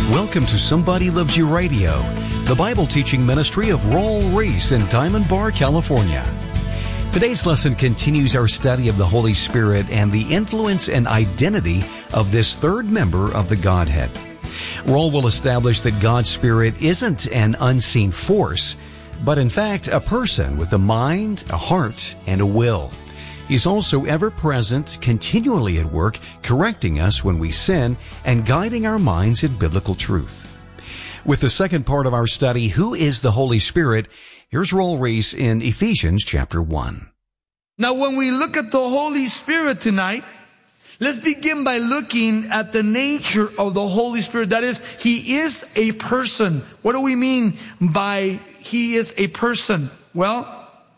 Welcome to Somebody Loves You Radio, the Bible teaching ministry of Raul Ries in Diamond Bar, California. Today's lesson continues our study of the Holy Spirit and the influence and identity of this third member of the Godhead. Raul will establish that God's Spirit isn't an unseen force, but in fact a person with a mind, a heart, and a will. He's also ever present, continually at work, correcting us when we sin and guiding our minds in biblical truth. With the second part of our study, Who is the Holy Spirit? Here's Raul Ries in Ephesians chapter 1. Now when we look at the Holy Spirit tonight, let's begin by looking at the nature of the Holy Spirit. That is, He is a person. What do we mean by He is a person? Well,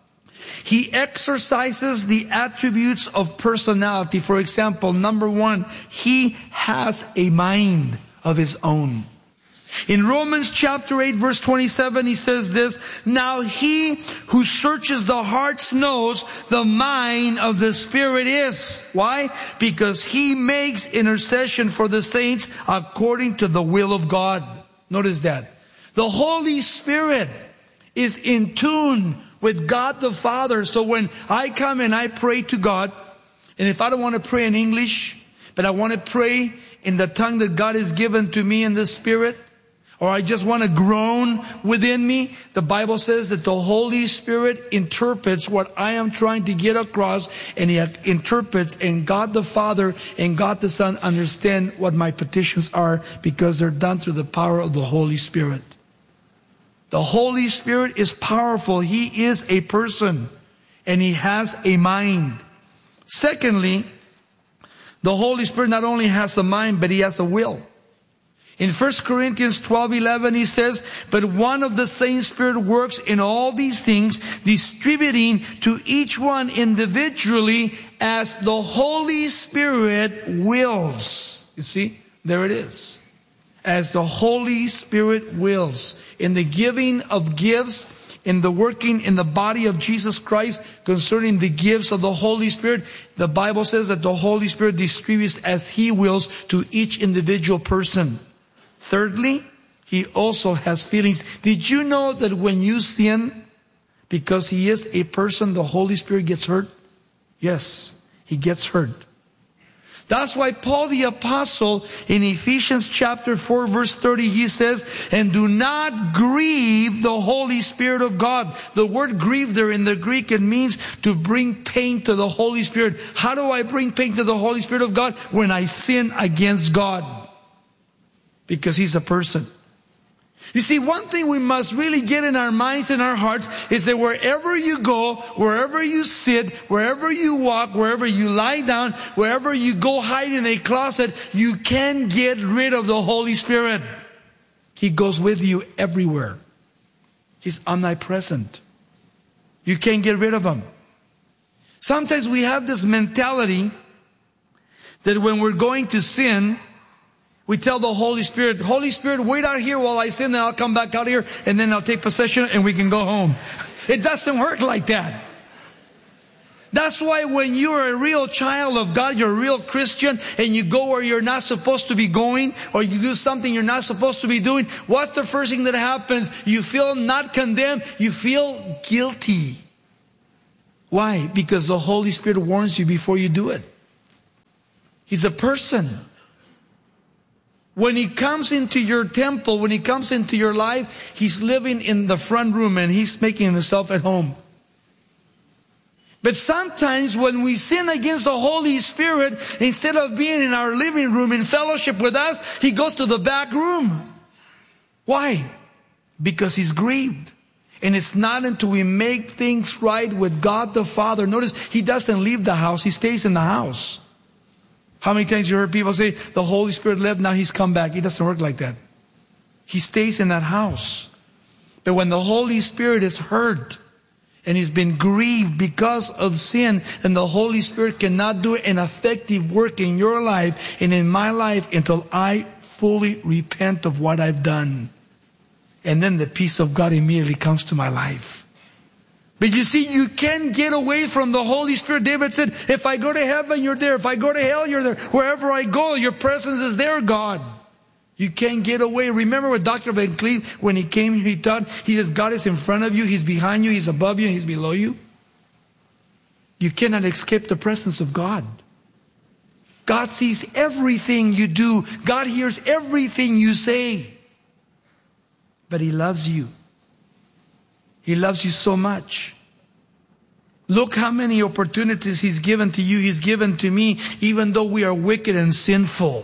He exercises the attributes of personality. For example, number one, He has a mind of His own. In Romans chapter 8 verse 27, he says this, "Now He who searches the hearts knows the mind of the Spirit is." Why? Because He makes intercession for the saints according to the will of God. Notice that. The Holy Spirit is in tune with God the Father. So when I come and I pray to God, and if I don't want to pray in English, but I want to pray in the tongue that God has given to me in the Spirit, or I just want to groan within me, the Bible says that the Holy Spirit interprets what I am trying to get across, and He interprets, and God the Father and God the Son understand what my petitions are because they're done through the power of the Holy Spirit. The Holy Spirit is powerful. He is a person, and He has a mind. Secondly, the Holy Spirit not only has a mind, but He has a will. In 1 Corinthians 12:11, he says, "But one of the same Spirit works in all these things, distributing to each one individually as the Holy Spirit wills." You see, there it is. As the Holy Spirit wills. In the giving of gifts, in the working in the body of Jesus Christ concerning the gifts of the Holy Spirit, the Bible says that the Holy Spirit distributes as He wills to each individual person. Thirdly, He also has feelings. Did you know that when you sin, because He is a person, the Holy Spirit gets hurt? Yes, He gets hurt. That's why Paul the Apostle in Ephesians chapter 4 verse 30, he says, "And do not grieve the Holy Spirit of God." The word grieve there in the Greek, it means to bring pain to the Holy Spirit. How do I bring pain to the Holy Spirit of God? When I sin against God. Because He's a person. You see, one thing we must really get in our minds and our hearts is that wherever you go, wherever you sit, wherever you walk, wherever you lie down, wherever you go hide in a closet, you can get rid of the Holy Spirit. He goes with you everywhere. He's omnipresent. You can't get rid of Him. Sometimes we have this mentality that when we're going to sin, we tell the Holy Spirit, "Holy Spirit, wait out here while I sin, then I'll come back out here, and then I'll take possession and we can go home." It doesn't work like that. That's why when you're a real child of God, you're a real Christian, and you go where you're not supposed to be going, or you do something you're not supposed to be doing, what's the first thing that happens? You feel not condemned, you feel guilty. Why? Because the Holy Spirit warns you before you do it. He's a person. When He comes into your temple, when He comes into your life, He's living in the front room and He's making Himself at home. But sometimes when we sin against the Holy Spirit, instead of being in our living room in fellowship with us, He goes to the back room. Why? Because He's grieved. And it's not until we make things right with God the Father. Notice, He doesn't leave the house, He stays in the house. How many times you heard people say, the Holy Spirit left, now He's come back? It doesn't work like that. He stays in that house. But when the Holy Spirit is hurt and He's been grieved because of sin, and the Holy Spirit cannot do an effective work in your life and in my life until I fully repent of what I've done. And then the peace of God immediately comes to my life. But you see, you can't get away from the Holy Spirit. David said, if I go to heaven, you're there. If I go to hell, you're there. Wherever I go, your presence is there, God. You can't get away. Remember what Dr. Van Cleave, when he came here, he taught, he says, God is in front of you, He's behind you, He's above you, and He's below you. You cannot escape the presence of God. God sees everything you do. God hears everything you say. But He loves you. He loves you so much. Look how many opportunities He's given to you, He's given to me, even though we are wicked and sinful.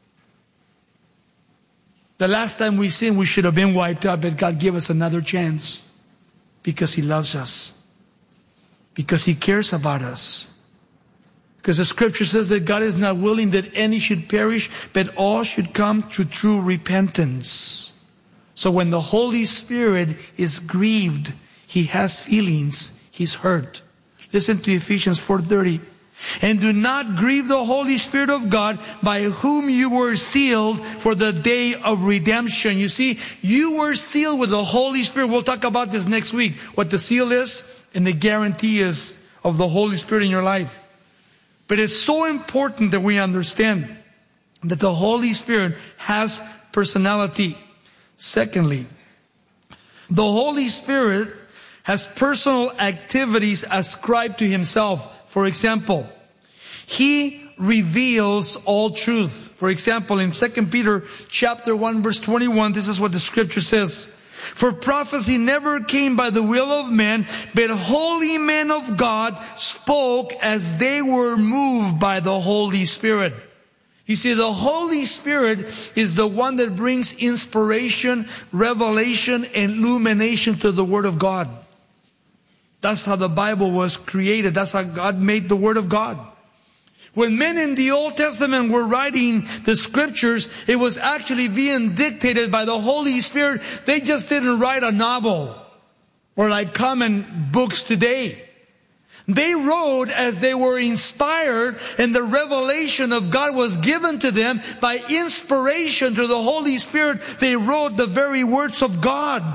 The last time we sinned, we should have been wiped out, but God gave us another chance because He loves us, because He cares about us. Because the scripture says that God is not willing that any should perish, but all should come to true repentance. So when the Holy Spirit is grieved, He has feelings, He's hurt. Listen to Ephesians 4:30. And do not grieve the Holy Spirit of God, by whom you were sealed for the day of redemption. You see, you were sealed with the Holy Spirit. We'll talk about this next week, what the seal is and the guarantee is of the Holy Spirit in your life. But it's so important that we understand that the Holy Spirit has personality. Secondly, the Holy Spirit has personal activities ascribed to Himself. For example, He reveals all truth. For example, in 2 Peter chapter 1 verse 21, this is what the scripture says. For prophecy never came by the will of man, but holy men of God spoke as they were moved by the Holy Spirit. You see, the Holy Spirit is the one that brings inspiration, revelation, and illumination to the Word of God. That's how the Bible was created. That's how God made the Word of God. When men in the Old Testament were writing the scriptures, it was actually being dictated by the Holy Spirit. They just didn't write a novel or like common books today. They wrote as they were inspired, and the revelation of God was given to them by inspiration through the Holy Spirit. They wrote the very words of God.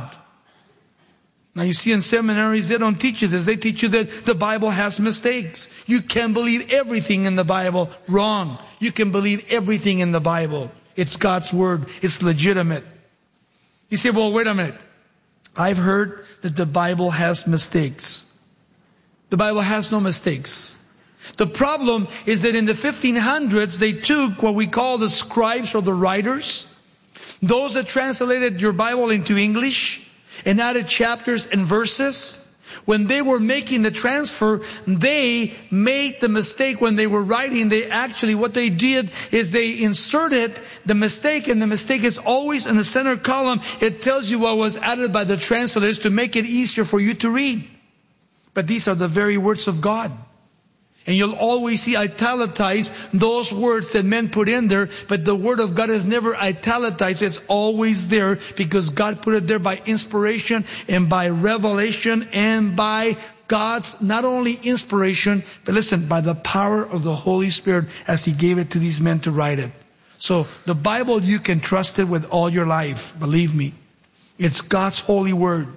Now you see, in seminaries, they don't teach you this. They teach you that the Bible has mistakes. You can't believe everything in the Bible. Wrong. You can believe everything in the Bible. It's God's Word. It's legitimate. You say, well, wait a minute. I've heard that the Bible has mistakes. The Bible has no mistakes. The problem is that in the 1500s, they took what we call the scribes or the writers, those that translated your Bible into English, and added chapters and verses. When they were making the transfer, they made the mistake when they were writing. What they did is they inserted the mistake, and the mistake is always in the center column. It tells you what was added by the translators to make it easier for you to read. But these are the very words of God. And you'll always see italicized those words that men put in there, but the Word of God is never italicized. It's always there because God put it there by inspiration and by revelation and by God's not only inspiration, but listen, by the power of the Holy Spirit as He gave it to these men to write it. So the Bible, you can trust it with all your life. Believe me. It's God's holy Word.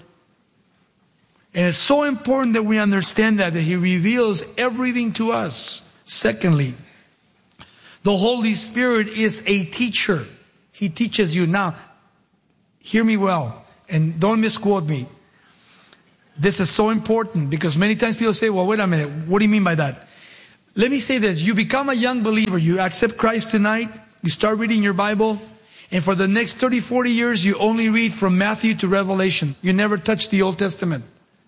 And it's so important that we understand that He reveals everything to us. Secondly, the Holy Spirit is a teacher. He teaches you. Now, hear me well, and don't misquote me. This is so important because many times people say, well, wait a minute, what do you mean by that? Let me say this. You become a young believer. You accept Christ tonight. You start reading your Bible. And for the next 30, 40 years, you only read from Matthew to Revelation. You never touch the Old Testament.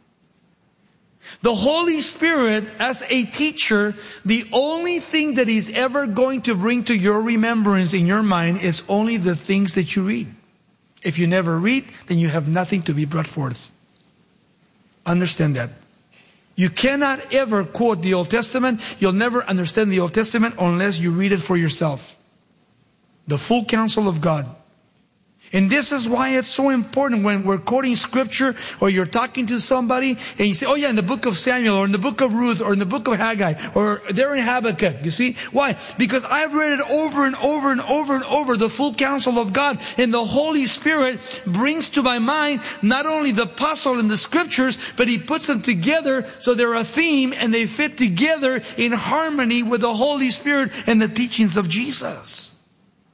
The Holy Spirit, as a teacher, the only thing that He's ever going to bring to your remembrance in your mind is only the things that you read. If you never read, then you have nothing to be brought forth. Understand that. You cannot ever quote the Old Testament. You'll never understand the Old Testament unless you read it for yourself. The full counsel of God. And this is why it's so important when we're quoting scripture or you're talking to somebody and you say, oh yeah, in the book of Samuel or in the book of Ruth or in the book of Haggai or there in Habakkuk. You see? Why? Because I've read it over and over and over and over, the full counsel of God. And the Holy Spirit brings to my mind not only the puzzle in the scriptures, but He puts them together so they're a theme and they fit together in harmony with the Holy Spirit and the teachings of Jesus.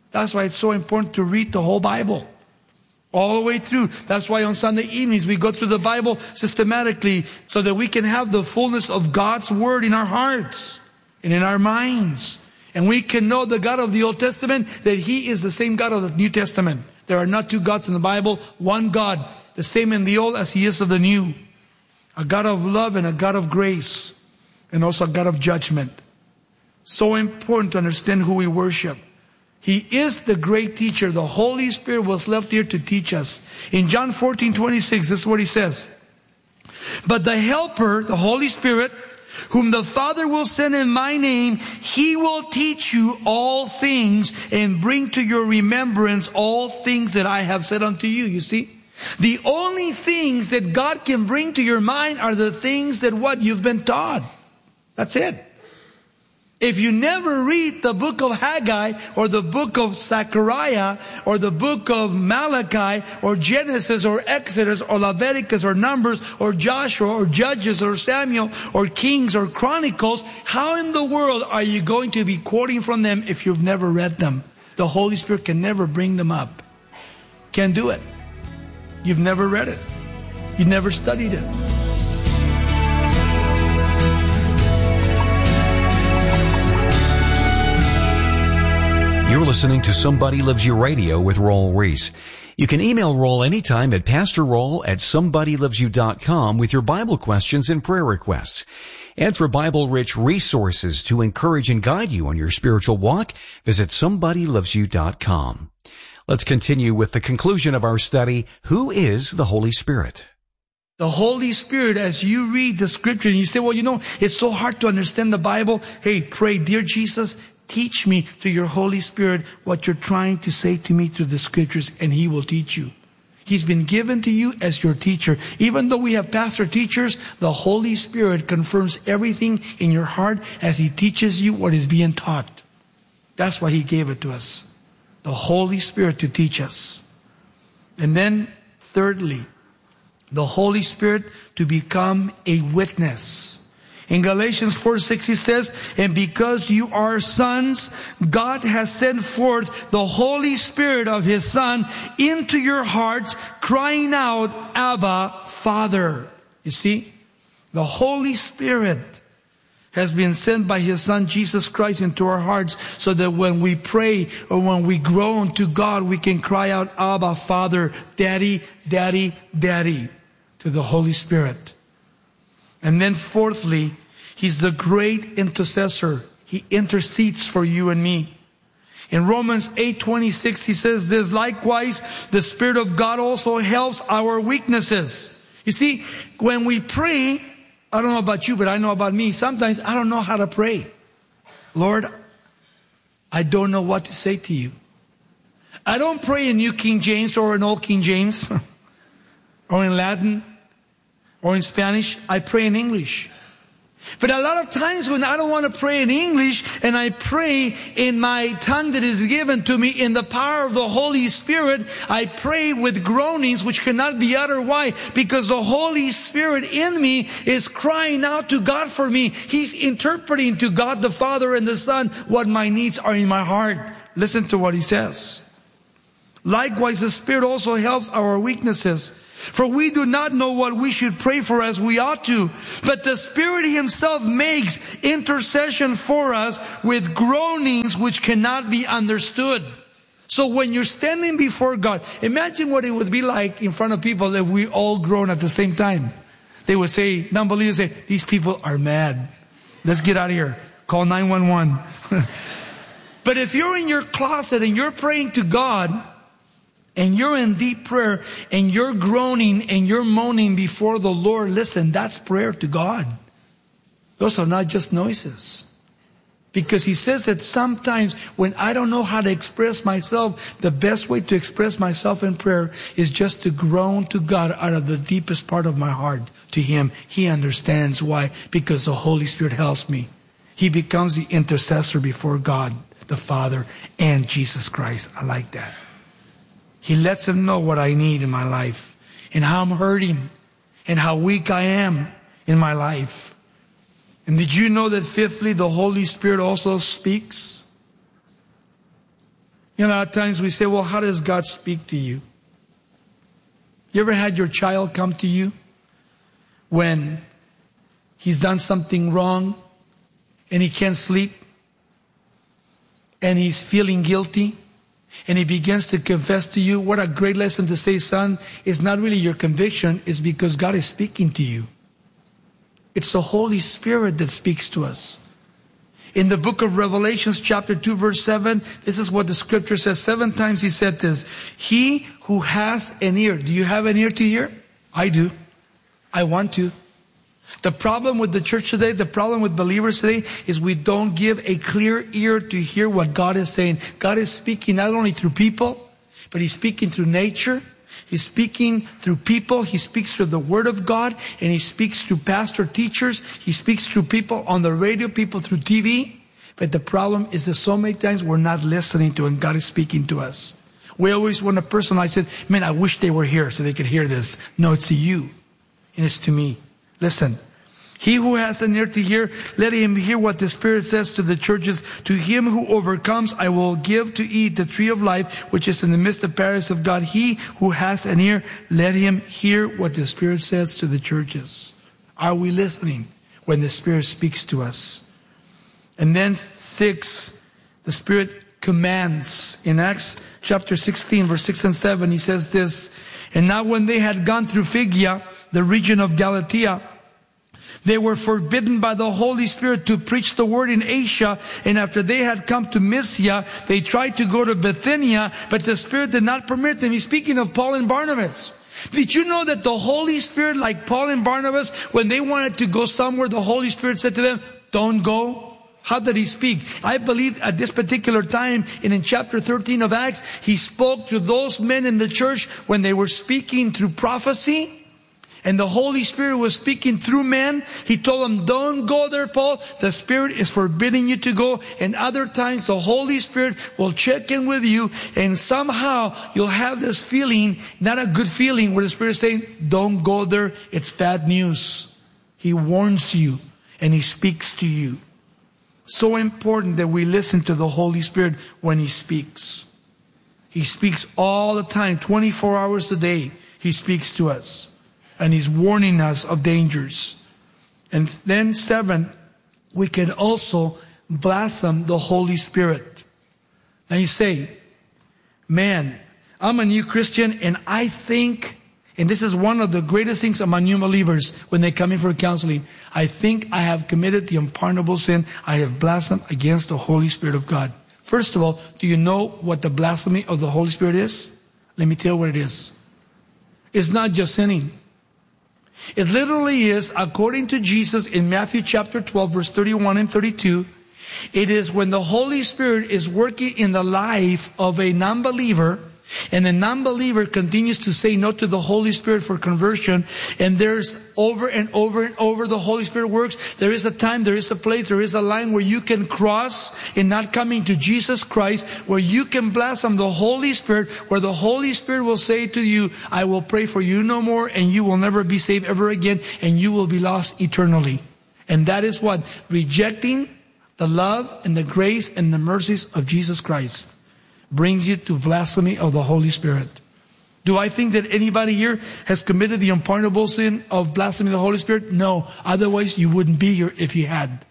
That's why it's so important to read the whole Bible. All the way through. That's why on Sunday evenings we go through the Bible systematically so that we can have the fullness of God's Word in our hearts and in our minds. And we can know the God of the Old Testament, that He is the same God of the New Testament. There are not two gods in the Bible, one God, the same in the Old as He is of the New. A God of love and a God of grace, and also a God of judgment. So important to understand who we worship. He is the great teacher. The Holy Spirit was left here to teach us. In John 14:26, this is what He says. But the Helper, the Holy Spirit, whom the Father will send in my name, He will teach you all things and bring to your remembrance all things that I have said unto you. You see? The only things that God can bring to your mind are the things that what you've been taught. That's it. If you never read the book of Haggai or the book of Zechariah or the book of Malachi or Genesis or Exodus or Leviticus or Numbers or Joshua or Judges or Samuel or Kings or Chronicles, how in the world are you going to be quoting from them if you've never read them? The Holy Spirit can never bring them up. Can't do it. You've never read it. You never studied it. You're listening to Somebody Loves You Radio with Roel Reese. You can email Roel anytime at pastorroel@somebodylovesyou.com with your Bible questions and prayer requests. And for Bible-rich resources to encourage and guide you on your spiritual walk, visit somebodylovesyou.com. Let's continue with the conclusion of our study, Who is the Holy Spirit? The Holy Spirit, as you read the Scripture and you say, well, it's so hard to understand the Bible. Hey, pray, dear Jesus, teach me through your Holy Spirit what you're trying to say to me through the Scriptures, and He will teach you. He's been given to you as your teacher. Even though we have pastor teachers, the Holy Spirit confirms everything in your heart as He teaches you what is being taught. That's why He gave it to us. The Holy Spirit to teach us. And then, thirdly, the Holy Spirit to become a witness. In Galatians 4:6 He says, and because you are sons, God has sent forth the Holy Spirit of His Son into your hearts, crying out, Abba, Father. You see, the Holy Spirit has been sent by His Son Jesus Christ into our hearts so that when we pray or when we groan to God, we can cry out, Abba, Father, Daddy, Daddy, Daddy, to the Holy Spirit. And then fourthly, He's the great intercessor. He intercedes for you and me. In Romans 8:26, He says this, likewise, the Spirit of God also helps our weaknesses. You see, when we pray, I don't know about you, but I know about me. Sometimes I don't know how to pray. Lord, I don't know what to say to you. I don't pray in New King James or in Old King James or in Latin or in Spanish. I pray in English. But a lot of times when I don't want to pray in English and I pray in my tongue that is given to me in the power of the Holy Spirit, I pray with groanings which cannot be uttered. Why? Because the Holy Spirit in me is crying out to God for me. He's interpreting to God the Father and the Son what my needs are in my heart. Listen to what He says. Likewise, the Spirit also helps our weaknesses. For we do not know what we should pray for as we ought to, but the Spirit Himself makes intercession for us with groanings which cannot be understood. So when you're standing before God, imagine what it would be like in front of people if we all groan at the same time. They would say, non-believers say, these people are mad. Let's get out of here. Call 911. But if you're in your closet and you're praying to God, and you're in deep prayer, and you're groaning and you're moaning before the Lord, listen, that's prayer to God. Those are not just noises. Because He says that sometimes when I don't know how to express myself, the best way to express myself in prayer is just to groan to God out of the deepest part of my heart to Him. He understands why. Because the Holy Spirit helps me. He becomes the intercessor before God, the Father, and Jesus Christ. I like that. He lets Him know what I need in my life and how I'm hurting and how weak I am in my life. And did you know that fifthly, the Holy Spirit also speaks? You know, a lot of times we say, well, how does God speak to you? You ever had your child come to you when he's done something wrong and he can't sleep and he's feeling guilty and he begins to confess to you? What a great lesson to say, son, it's not really your conviction, it's because God is speaking to you. It's the Holy Spirit that speaks to us. In the book of Revelations chapter 2 verse 7, this is what the scripture says. 7 times he said this. He who has an ear. Do you have an ear to hear? I do. I want to. The problem with the church today, the problem with believers today, is we don't give a clear ear to hear what God is saying. God is speaking not only through people, but He's speaking through nature. He's speaking through people. He speaks through the Word of God. And He speaks through pastor teachers. He speaks through people on the radio, people through TV. But the problem is that so many times we're not listening to and God is speaking to us. We always want to personalize it. Man, I wish they were here so they could hear this. No, it's to you. And it's to me. Listen. He who has an ear to hear, let him hear what the Spirit says to the churches. To him who overcomes, I will give to eat the tree of life, which is in the midst of paradise of God. He who has an ear, let him hear what the Spirit says to the churches. Are we listening when the Spirit speaks to us? And then 6, the Spirit commands. In Acts chapter 16, verse 6 and 7, He says this. And now when they had gone through Phrygia, the region of Galatia, they were forbidden by the Holy Spirit to preach the word in Asia. And after they had come to Mysia, they tried to go to Bithynia, but the Spirit did not permit them. He's speaking of Paul and Barnabas. Did you know that the Holy Spirit, like Paul and Barnabas, when they wanted to go somewhere, the Holy Spirit said to them, don't go? How did He speak? I believe at this particular time, and in chapter 13 of Acts, He spoke to those men in the church when they were speaking through prophecy. And the Holy Spirit was speaking through men. He told them, don't go there, Paul. The Spirit is forbidding you to go. And other times the Holy Spirit will check in with you. And somehow you'll have this feeling, not a good feeling, where the Spirit is saying, don't go there. It's bad news. He warns you and He speaks to you. So important that we listen to the Holy Spirit when He speaks. He speaks all the time, 24 hours a day. He speaks to us. And He's warning us of dangers. And then 7, we can also blaspheme the Holy Spirit. Now you say, man, I'm a new Christian and I think, and this is one of the greatest things among new believers when they come in for counseling, I think I have committed the unpardonable sin. I have blasphemed against the Holy Spirit of God. First of all, do you know what the blasphemy of the Holy Spirit is? Let me tell you what it is. It's not just sinning. It literally is, according to Jesus in Matthew chapter 12, verse 31 and 32, it is when the Holy Spirit is working in the life of a non-believer, and the non-believer continues to say no to the Holy Spirit for conversion, and there's over and over and over the Holy Spirit works. There is a time, there is a place, there is a line where you can cross in not coming to Jesus Christ, where you can blaspheme the Holy Spirit, where the Holy Spirit will say to you, I will pray for you no more, and you will never be saved ever again, and you will be lost eternally. And that is what? Rejecting the love and the grace and the mercies of Jesus Christ brings you to blasphemy of the Holy Spirit. Do I think that anybody here has committed the unpardonable sin of blaspheming the Holy Spirit? No. Otherwise, you wouldn't be here if you had.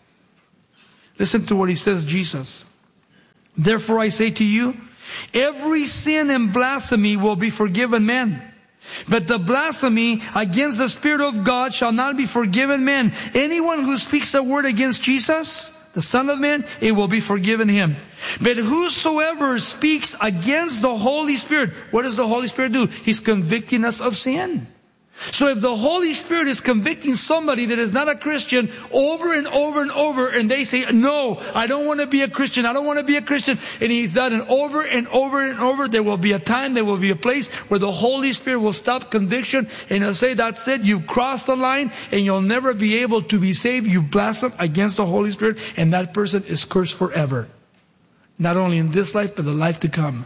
Listen to what He says, Jesus. Therefore I say to you, every sin and blasphemy will be forgiven men. But the blasphemy against the Spirit of God shall not be forgiven men. Anyone who speaks a word against Jesus, the Son of Man, it will be forgiven him. But whosoever speaks against the Holy Spirit, what does the Holy Spirit do? He's convicting us of sin. So if the Holy Spirit is convicting somebody that is not a Christian over and over and over, and they say, no, I don't want to be a Christian, I don't want to be a Christian, and he's done it over and over and over, there will be a time, there will be a place where the Holy Spirit will stop conviction, and he'll say, that's it, you've crossed the line, and you'll never be able to be saved. You blaspheme against the Holy Spirit, and that person is cursed forever. Not only in this life, but the life to come.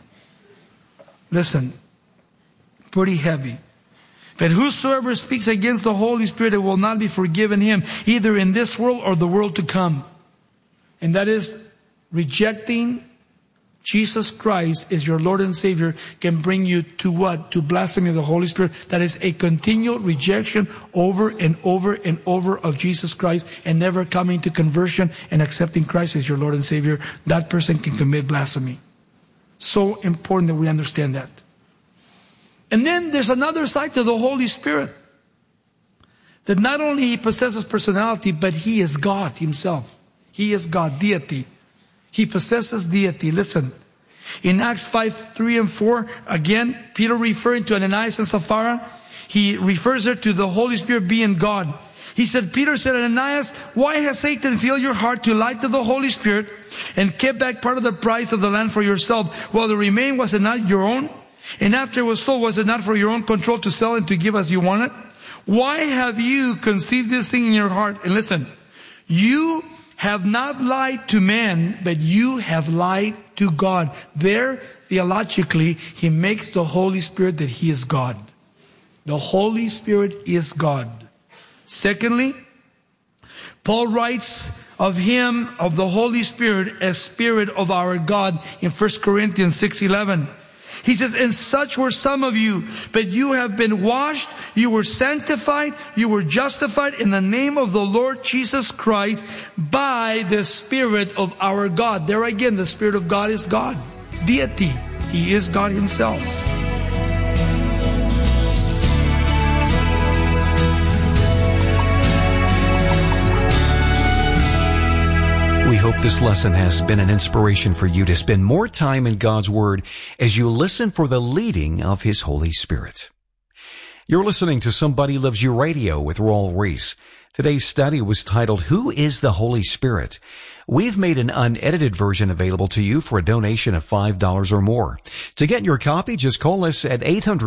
Listen, pretty heavy. But whosoever speaks against the Holy Spirit, it will not be forgiven him, either in this world or the world to come. And that is rejecting Jesus Christ is your Lord and Savior can bring you to what? To blasphemy of the Holy Spirit. That is a continual rejection over and over and over of Jesus Christ and never coming to conversion and accepting Christ as your Lord and Savior. That person can commit blasphemy. So important that we understand that. And then there's another side to the Holy Spirit. That not only He possesses personality, but He is God Himself. He is God, deity. He possesses deity. Listen, in Acts 5:3 and 4, again, Peter referring to Ananias and Sapphira, he refers there to the Holy Spirit being God. Peter said, Ananias, why has Satan filled your heart to lie to the Holy Spirit and kept back part of the price of the land for yourself, while the remaining was it not your own? And after it was sold, was it not for your own control to sell and to give as you wanted? Why have you conceived this thing in your heart? And listen, you have not lied to man, but you have lied to God. There, theologically, he makes the Holy Spirit that He is God. The Holy Spirit is God. Secondly, Paul writes of Him, of the Holy Spirit, as Spirit of our God in 1 Corinthians 6:11. He says, and such were some of you, but you have been washed, you were sanctified, you were justified in the name of the Lord Jesus Christ by the Spirit of our God. There again, the Spirit of God is God. Deity. He is God Himself. We hope this lesson has been an inspiration for you to spend more time in God's Word as you listen for the leading of His Holy Spirit. You're listening to Somebody Loves You Radio with Raul Ries. Today's study was titled, Who is the Holy Spirit? We've made an unedited version available to you for a donation of $5 or more. To get your copy, just call us at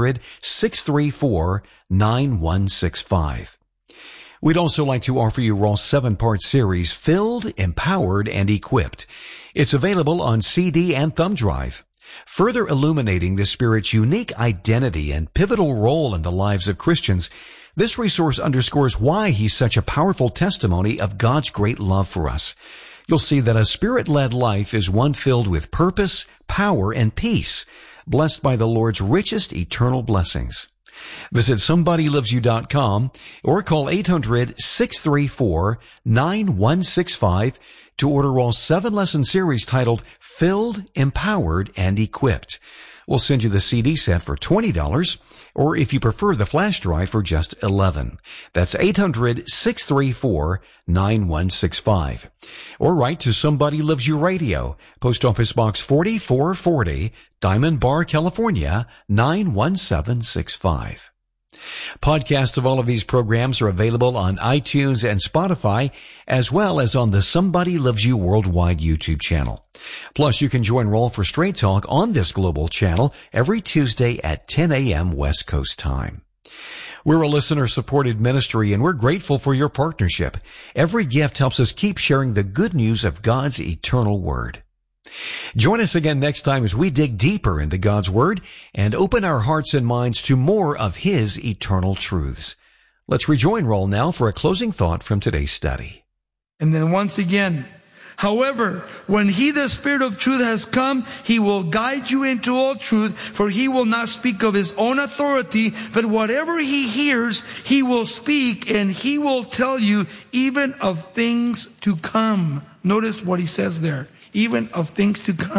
800-634-9165. We'd also like to offer you Raul's 7-part series, Filled, Empowered, and Equipped. It's available on CD and thumb drive. Further illuminating the Spirit's unique identity and pivotal role in the lives of Christians, this resource underscores why He's such a powerful testimony of God's great love for us. You'll see that a Spirit-led life is one filled with purpose, power, and peace, blessed by the Lord's richest eternal blessings. Visit SomebodyLovesYou.com or call 800-634-9165 to order Raul's 7-lesson series titled Filled, Empowered, and Equipped. We'll send you the CD set for $20, or if you prefer the flash drive for just $11. That's 800-634-9165. Or write to Somebody Loves You Radio, Post Office Box 4440, Diamond Bar, California, 91765. Podcasts of all of these programs are available on iTunes and Spotify, as well as on the Somebody Loves You Worldwide YouTube channel. Plus, you can join Raul for Straight Talk on this global channel every Tuesday at 10 a.m. West Coast time. We're a listener-supported ministry, and we're grateful for your partnership. Every gift helps us keep sharing the good news of God's eternal Word. Join us again next time as we dig deeper into God's Word and open our hearts and minds to more of His eternal truths. Let's rejoin Raul now for a closing thought from today's study. And then once again, however, when He, the Spirit of truth, has come, He will guide you into all truth, for He will not speak of His own authority, but whatever He hears, He will speak, and He will tell you even of things to come. Notice what He says there. Even of things to come.